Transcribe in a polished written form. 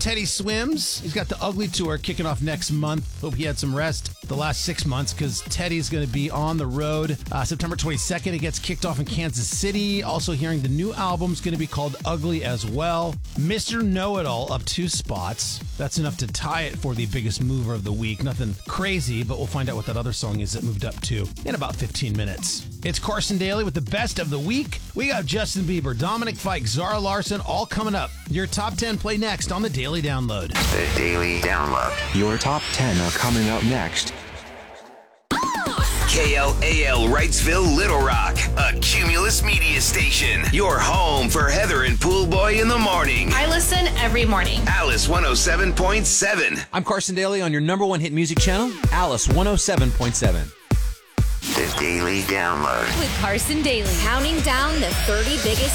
Teddy swims. He's got the Ugly Tour kicking off next month. Hope he had some rest the last 6 months because Teddy's going to be on the road. September 22nd, it gets kicked off in Kansas City. Also hearing the new album's going to be called Ugly as well. Mr. Know-It-All up 2 spots. That's enough to tie it for the biggest mover of the week. Nothing crazy, but we'll find out what that other song is that moved up to in about 15 minutes. It's Carson Daly with the best of the week. We got Justin Bieber, Dominic Fike, Zara Larson, all coming up. Your top 10 play next on the Daily Download. The Daily Download. Your top 10 are coming up next. KLAL Wrightsville, Little Rock, a Cumulus media station. Your home for Heather and Poolboy in the morning. I listen every morning. Alice 107.7. I'm Carson Daly on your number one hit music channel, Alice 107.7. The Daily Download. With Carson Daly, counting down the 30 biggest